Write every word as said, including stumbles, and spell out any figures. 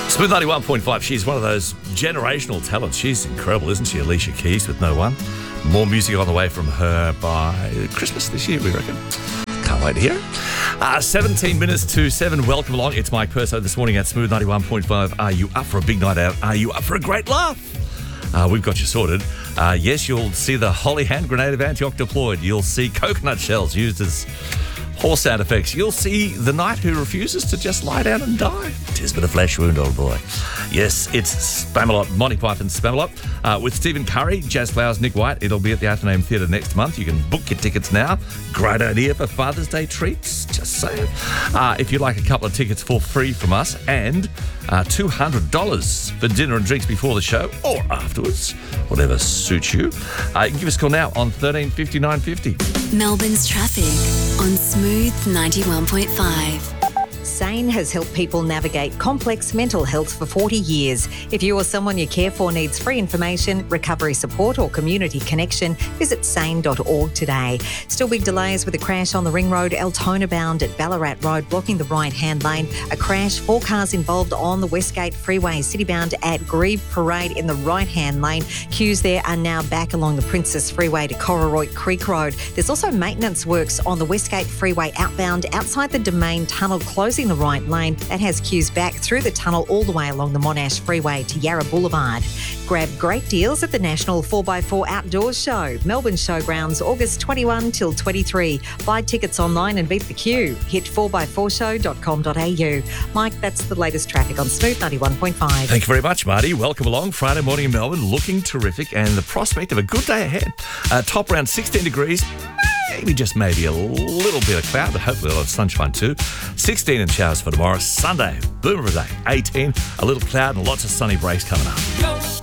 Smooth ninety-one point five, she's one of those generational talents. She's incredible, isn't she? Alicia Keys with No One. More music on the way from her by Christmas this year, we reckon. Can't wait to hear it. Uh, seventeen minutes to seven. Welcome along. It's Mike Perso this morning at Smooth ninety-one point five. Are you up for a big night out? Are you up for a great laugh? Uh, we've got you sorted. Uh, yes, you'll see the Holly hand grenade of Antioch deployed. You'll see coconut shells used as horse sound effects. You'll see the knight who refuses to just lie down and die. Tis but a flesh wound, old boy. Yes, it's Spamalot, Monty Python's Spamalot, uh, with Stephen Curry, Jazz Flowers, Nick White. It'll be at the Athenaeum Theatre next month. You can book your tickets now. Great idea for Father's Day treats, just saying. Uh, if you'd like a couple of tickets for free from us and uh, two hundred dollars for dinner and drinks before the show or afterwards, whatever suits you, uh, you can give us a call now on thirteen fifty-nine fifty. Melbourne's traffic on Smooth ninety-one point five. SANE has helped people navigate complex mental health for forty years. If you or someone you care for needs free information, recovery support or community connection, visit sane dot org today. Still big delays with a crash on the Ring Road, Altona bound at Ballarat Road, blocking the right-hand lane. A crash, four cars involved on the Westgate Freeway, city-bound at Grieve Parade in the right-hand lane. Queues there are now back along the Princess Freeway to Cororoit Creek Road. There's also maintenance works on the Westgate Freeway outbound outside the Domain Tunnel, closing the right lane. That has queues back through the tunnel all the way along the Monash Freeway to Yarra Boulevard. Grab great deals at the National four by four Outdoors Show, Melbourne Showgrounds, August twenty-first till twenty-third. Buy tickets online and beat the queue. Hit four by four show dot com dot a u. Mike, that's the latest traffic on Smooth ninety-one point five. Thank you very much, Marty. Welcome along. Friday morning in Melbourne, looking terrific and the prospect of a good day ahead. Uh, top around sixteen degrees. Maybe just maybe a little bit of cloud, but hopefully a lot of sunshine too. sixteen and showers for tomorrow. Sunday, boomer of a day. eighteen, a little cloud and lots of sunny breaks coming up.